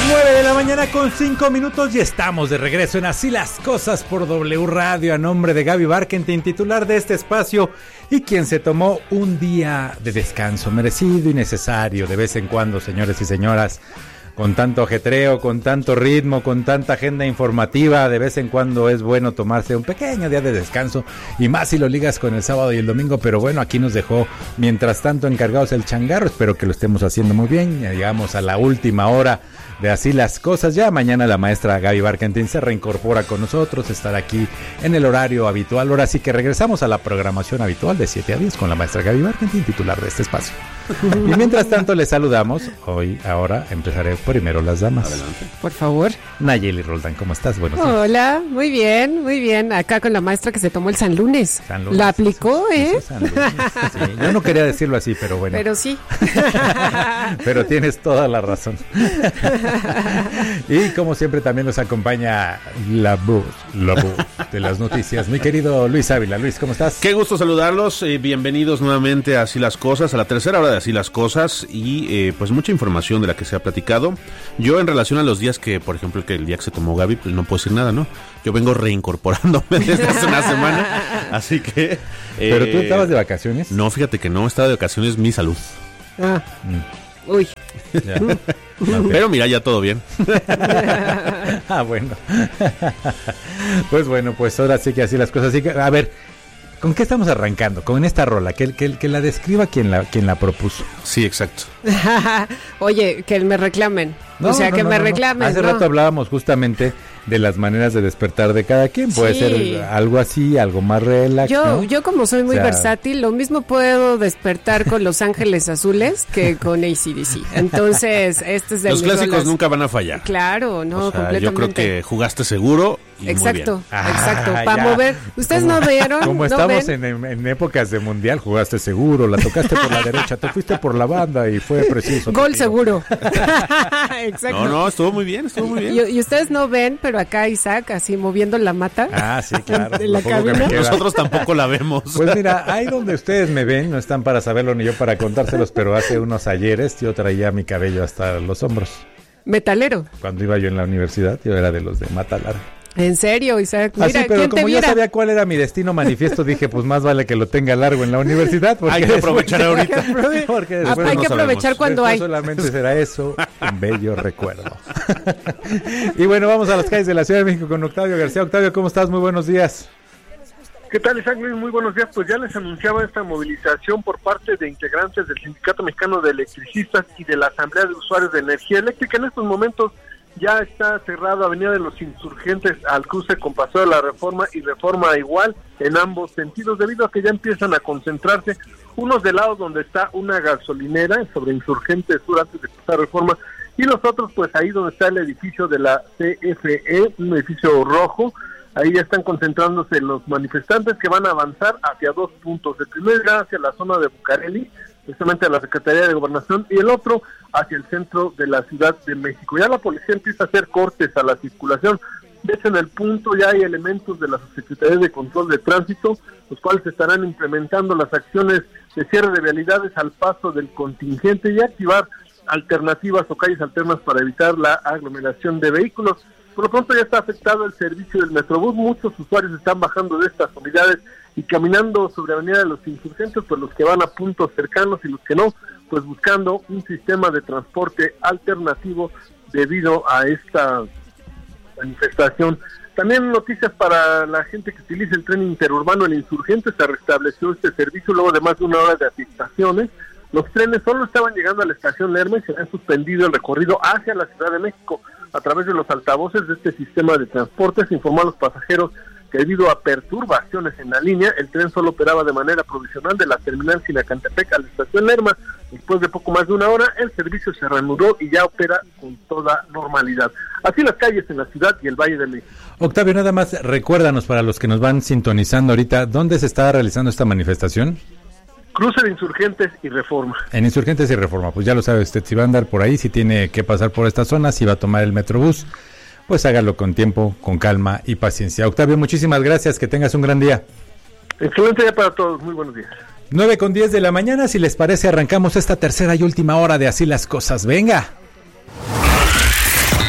9:05 a.m. y estamos de regreso en Así las Cosas por W Radio, a nombre de Gaby Barkentin, titular de este espacio y quien se tomó un día de descanso merecido y necesario de vez en cuando, señores y señoras. Con tanto ajetreo, con tanto ritmo, con tanta agenda informativa, de vez en cuando es bueno tomarse un pequeño día de descanso, y más si lo ligas con el sábado y el domingo. Pero bueno, aquí nos dejó mientras tanto encargados el changarro. Espero que lo estemos haciendo muy bien. Ya llegamos a la última hora de Así las Cosas. Ya mañana la maestra Gaby Barkentin se reincorpora con nosotros, estará aquí en el horario habitual. Ahora sí que regresamos a la programación habitual de 7 a 10 con la maestra Gaby Barkentin, titular de este espacio. Y mientras tanto les saludamos. Ahora empezaré primero las damas. Adelante. Por favor. Nayeli Roldán, ¿cómo estás? Buenos días. Hola, muy bien, muy bien. Acá con la maestra que se tomó el San Lunes. La aplicó, sí, San Lunes. Sí, yo no quería decirlo así, pero bueno. Pero sí. Pero tienes toda la razón. Y como siempre también nos acompaña la voz de las noticias, mi querido Luis Ávila. Luis, ¿cómo estás? Qué gusto saludarlos, bienvenidos nuevamente a Así las Cosas, a la tercera hora de Así las Cosas, y pues mucha información de la que se ha platicado. Yo en relación a los días que, por ejemplo, el día que se tomó Gaby, pues no puedo decir nada, ¿no? Yo vengo reincorporándome desde hace una semana, así que... ¿Pero tú estabas de vacaciones? No, fíjate que no, estaba de vacaciones mi salud. Uy. Ya. Pero mira, ya todo bien. Bueno. Pues bueno, pues ahora sí que así las cosas. Así que, a ver, ¿con qué estamos arrancando? Con esta rola, que la describa quien la propuso. Sí, exacto. Oye, que me reclamen. Me reclamen. Hace rato hablábamos justamente de las maneras de despertar de cada quien. Puede ser algo así, algo más relax, ¿no? Yo como soy muy versátil, lo mismo puedo despertar con Los Ángeles Azules que con AC/DC. Entonces, este es de los clásicos rolas. Nunca van a fallar. Claro, no, completamente. Yo creo que jugaste seguro y exacto, muy bien. Exacto, para mover. ¿Ustedes no vieron? Como estamos en épocas de mundial, jugaste seguro, la tocaste por la derecha, te fuiste por la banda y fue preciso. Gol seguro. Exacto. No, estuvo muy bien. Y ustedes no ven, pero acá Isaac así moviendo la mata. Ah, sí, claro. En la cabina. Nosotros tampoco la vemos. Pues mira, ahí donde ustedes me ven, no están para saberlo ni yo para contárselos, pero hace unos ayeres yo traía mi cabello hasta los hombros. Metalero. Cuando iba yo en la universidad, yo era de los de mata larga. ¿En serio, Isaac? Mira, así, pero como yo sabía cuál era mi destino manifiesto, dije, pues más vale que lo tenga largo en la universidad. Hay que aprovechar ahorita. Porque después hay que aprovechar cuando hay. Solamente será eso, un bello recuerdo. Y bueno, vamos a las calles de la Ciudad de México con Octavio García. Octavio, ¿cómo estás? Muy buenos días. ¿Qué tal, Isaac? Muy buenos días. Pues ya les anunciaba esta movilización por parte de integrantes del Sindicato Mexicano de Electricistas y de la Asamblea de Usuarios de Energía Eléctrica. En estos momentos ya está cerrada Avenida de los Insurgentes al cruce con Paseo de la Reforma y Reforma Igual en ambos sentidos, debido a que ya empiezan a concentrarse unos del lado donde está una gasolinera sobre Insurgentes Sur antes de pasar Reforma, y los otros pues ahí donde está el edificio de la CFE, un edificio rojo. Ahí ya están concentrándose los manifestantes que van a avanzar hacia dos puntos. El primero irá hacia la zona de Bucareli, precisamente a la Secretaría de Gobernación, y el otro hacia el centro de la Ciudad de México. Ya la policía empieza a hacer cortes a la circulación. De hecho, en el punto ya hay elementos de la Secretaría de Control de Tránsito, los cuales estarán implementando las acciones de cierre de vialidades al paso del contingente y activar alternativas o calles alternas para evitar la aglomeración de vehículos. Por lo pronto ya está afectado el servicio del Metrobús. Muchos usuarios están bajando de estas unidades y caminando sobre Avenida de los Insurgentes, pues los que van a puntos cercanos y los que no, pues buscando un sistema de transporte alternativo debido a esta manifestación. También noticias para la gente que utiliza el tren interurbano en Insurgentes. Se restableció este servicio luego de más de una hora de afectaciones. Los trenes solo estaban llegando a la estación Lerma y se había suspendido el recorrido hacia la Ciudad de México. A través de los altavoces de este sistema de transporte se informó a los pasajeros que debido a perturbaciones en la línea, el tren solo operaba de manera provisional de la terminal Sinacantepec a la estación Lerma. Después de poco más de una hora, el servicio se reanudó y ya opera con toda normalidad. Así las calles en la ciudad y el Valle de México. Octavio, nada más recuérdanos para los que nos van sintonizando ahorita, ¿dónde se está realizando esta manifestación? Cruce de Insurgentes y Reforma. En Insurgentes y Reforma, pues ya lo sabe usted, si va a andar por ahí, si tiene que pasar por esta zona, si va a tomar el Metrobús, pues hágalo con tiempo, con calma y paciencia. Octavio, muchísimas gracias, que tengas un gran día. Excelente día para todos, muy buenos días. 9:10 de la mañana, si les parece, arrancamos esta tercera y última hora de Así las Cosas. ¡Venga!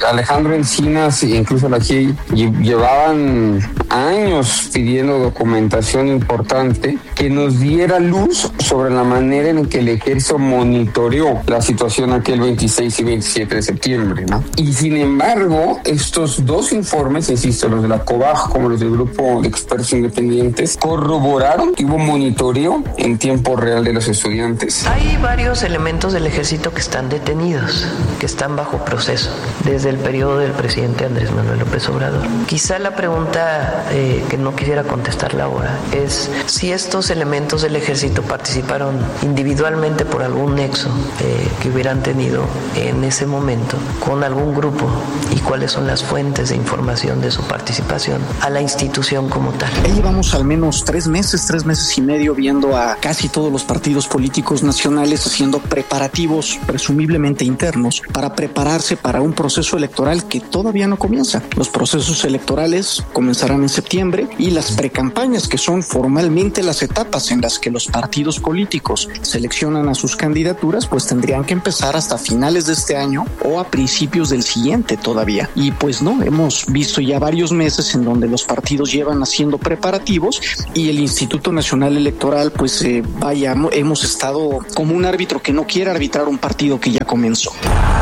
Alejandro Encinas e incluso la GIEI llevaban años pidiendo documentación importante que nos diera luz sobre la manera en que el ejército monitoreó la situación aquel 26 y 27 de septiembre, ¿no? Y sin embargo, estos dos informes, insisto, los de la COBAG como los del grupo de expertos independientes, corroboraron que hubo monitoreo en tiempo real de los estudiantes. Hay varios elementos del ejército que están detenidos, que están bajo proceso desde el periodo del presidente Andrés Manuel López Obrador. Quizá la pregunta que no quisiera contestarla ahora es si estos elementos del ejército participaron individualmente por algún nexo que hubieran tenido en ese momento con algún grupo y cuáles son las fuentes de información de su participación a la institución como tal. Ya llevamos al menos 3 meses y medio viendo a casi todos los partidos políticos nacionales haciendo preparativos presumiblemente internos para prepararse para un proceso electoral que todavía no comienza. Los procesos electorales comenzarán en septiembre y las precampañas, que son formalmente las etapas en las que los partidos políticos seleccionan a sus candidaturas, pues tendrían que empezar hasta finales de este año o a principios del siguiente todavía. Y pues no, hemos visto ya varios meses en donde los partidos llevan haciendo preparativos y el Instituto Nacional Electoral pues hemos estado como un árbitro que no quiere arbitrar un partido que ya comenzó.